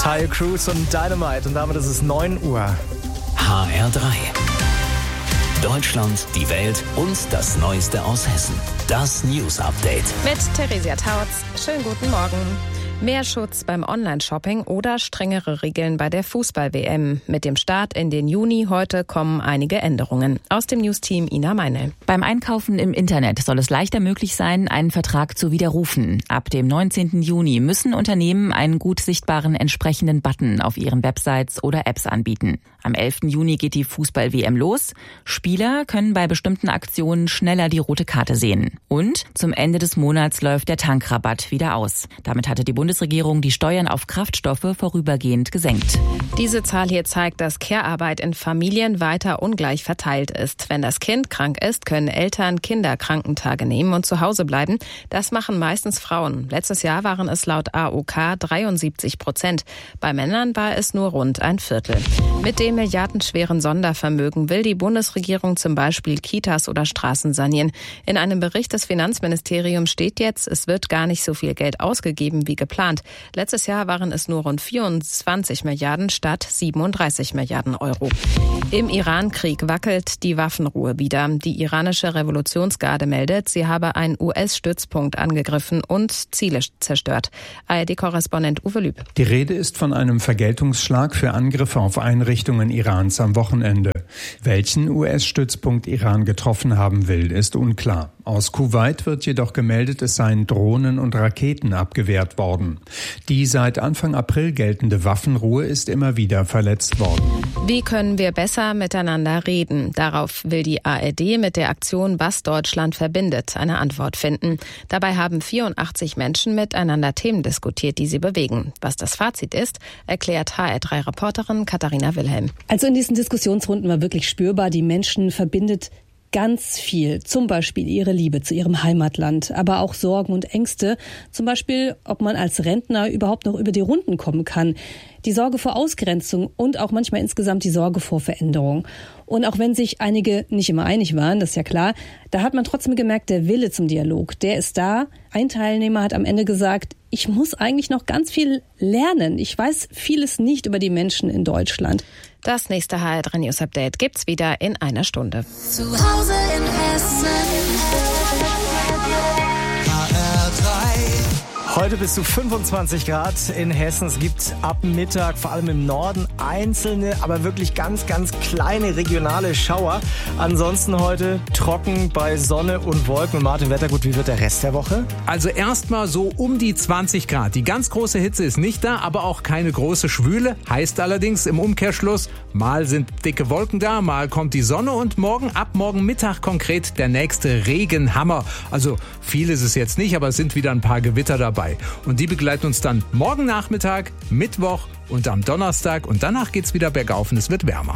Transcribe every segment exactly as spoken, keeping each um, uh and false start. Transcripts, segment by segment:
Tayo Cruz und Dynamite. Und damit ist es neun Uhr. H R drei. Deutschland, die Welt und das Neueste aus Hessen. Das News Update. Mit Theresia Tautz. Schönen guten Morgen. Mehr Schutz beim Online-Shopping oder strengere Regeln bei der Fußball-W M. Mit dem Start in den Juni heute kommen einige Änderungen. Aus dem News-Team Ina Meinl. Beim Einkaufen im Internet soll es leichter möglich sein, einen Vertrag zu widerrufen. Ab dem neunzehnten Juni müssen Unternehmen einen gut sichtbaren entsprechenden Button auf ihren Websites oder Apps anbieten. Am elften Juni geht die Fußball-W M los. Spieler können bei bestimmten Aktionen schneller die rote Karte sehen. Und zum Ende des Monats läuft der Tankrabatt wieder aus. Damit hatte die Bundesregierung die Steuern auf Kraftstoffe vorübergehend gesenkt. Diese Zahl hier zeigt, dass Care-Arbeit in Familien weiter ungleich verteilt ist. Wenn das Kind krank ist, können Eltern Kinderkrankentage nehmen und zu Hause bleiben. Das machen meistens Frauen. Letztes Jahr waren es laut A O K dreiundsiebzig Prozent. Bei Männern war es nur rund ein Viertel. Mit dem milliardenschweren Sondervermögen will die Bundesregierung zum Beispiel Kitas oder Straßen sanieren. In einem Bericht des Finanzministeriums steht jetzt, es wird gar nicht so viel Geld ausgegeben wie geplant. Letztes Jahr waren es nur rund vierundzwanzig Milliarden statt siebenunddreißig Milliarden Euro. Im Iran-Krieg wackelt die Waffenruhe wieder. Die iranische Revolutionsgarde meldet, sie habe einen U S-Stützpunkt angegriffen und Ziele zerstört. A R D-Korrespondent Uwe Lüb. Die Rede ist von einem Vergeltungsschlag für Angriffe auf Einrichtungen Irans am Wochenende. Welchen U S-Stützpunkt Iran getroffen haben will, ist unklar. Aus Kuwait wird jedoch gemeldet, es seien Drohnen und Raketen abgewehrt worden. Die seit Anfang April geltende Waffenruhe ist immer wieder verletzt worden. Wie können wir besser miteinander reden? Darauf will die A R D mit der Aktion Was Deutschland verbindet eine Antwort finden. Dabei haben vierundachtzig Menschen miteinander Themen diskutiert, die sie bewegen. Was das Fazit ist, erklärt H R drei Reporterin Katharina Wilhelm. Also in diesen Diskussionsrunden war wirklich spürbar, die Menschen verbindet ganz viel, zum Beispiel ihre Liebe zu ihrem Heimatland, aber auch Sorgen und Ängste, zum Beispiel, ob man als Rentner überhaupt noch über die Runden kommen kann, die Sorge vor Ausgrenzung und auch manchmal insgesamt die Sorge vor Veränderung. Und auch wenn sich einige nicht immer einig waren, das ist ja klar, da hat man trotzdem gemerkt, der Wille zum Dialog, der ist da. Ein Teilnehmer hat am Ende gesagt, ich muss eigentlich noch ganz viel lernen. Ich weiß vieles nicht über die Menschen in Deutschland. Das nächste H R drei News Update gibt's wieder in einer Stunde. Zu Hause in Hessen. H R drei. Heute bis zu fünfundzwanzig Grad in Hessen. Es gibt ab Mittag, vor allem im Norden, einzelne, aber wirklich ganz, ganz kleine regionale Schauer. Ansonsten heute trocken bei Sonne und Wolken. Und Martin Wettergut, wie wird der Rest der Woche? Also erstmal so um die zwanzig Grad. Die ganz große Hitze ist nicht da, aber auch keine große Schwüle. Heißt allerdings im Umkehrschluss, mal sind dicke Wolken da, mal kommt die Sonne und morgen, ab morgen Mittag konkret der nächste Regenhammer. Also viel ist es jetzt nicht, aber es sind wieder ein paar Gewitter dabei. Und die begleiten uns dann morgen Nachmittag, Mittwoch und am Donnerstag. Und danach geht's wieder bergauf und es wird wärmer.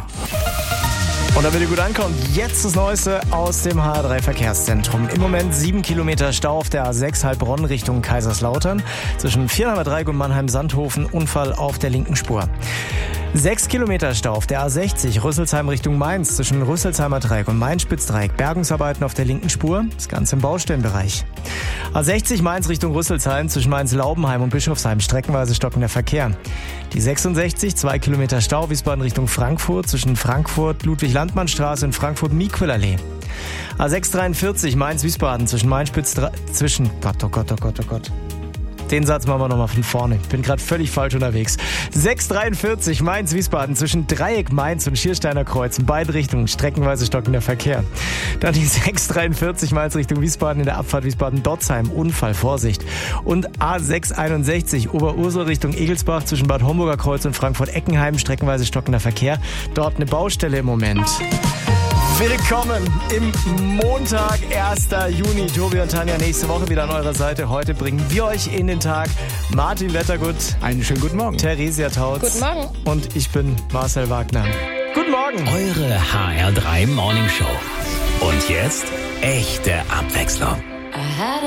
Und damit ihr gut ankommt, jetzt das Neueste aus dem H R drei Verkehrszentrum. Im Moment sieben Kilometer Stau auf der A sechs Heilbronn Richtung Kaiserslautern. Zwischen Vierheimer Dreieck und Mannheim-Sandhofen Unfall auf der linken Spur. Sechs Kilometer Stau auf der A sechzig Rüsselsheim Richtung Mainz zwischen Rüsselsheimer Dreieck und Main-Spitzdreieck. Bergungsarbeiten auf der linken Spur, das Ganze im Baustellenbereich. A sechzig Mainz Richtung Rüsselsheim zwischen Mainz-Laubenheim und Bischofsheim streckenweise stockender Verkehr. Die sechsundsechzig, zwei Kilometer Stau Wiesbaden Richtung Frankfurt zwischen Frankfurt Ludwig-Landmann-Straße und Frankfurt-Miquelallee. A sechs dreiundvierzig Mainz-Wiesbaden zwischen Main-Spitzdreieck zwischen Gott, oh Gott, oh Gott, oh Gott. Den Satz machen wir nochmal von vorne. Ich bin gerade völlig falsch unterwegs. sechs dreiundvierzig Mainz-Wiesbaden zwischen Dreieck Mainz und Schiersteiner Kreuz in beide Richtungen streckenweise stockender Verkehr. Dann die sechs dreiundvierzig Mainz Richtung Wiesbaden in der Abfahrt Wiesbaden-Dotzheim. Unfall, Vorsicht. Und A sechs einundsechzig Oberursel Richtung Egelsbach zwischen Bad Homburger Kreuz und Frankfurt-Eckenheim streckenweise stockender Verkehr. Dort eine Baustelle im Moment. Willkommen im Montag, ersten Juni. Tobi und Tanja nächste Woche wieder an eurer Seite. Heute bringen wir euch in den Tag Martin Wettergut. Einen schönen guten Morgen. Theresia Tautz. Guten Morgen. Und ich bin Marcel Wagner. Guten Morgen. Eure H R drei Morning Show. Und jetzt echte Abwechslung.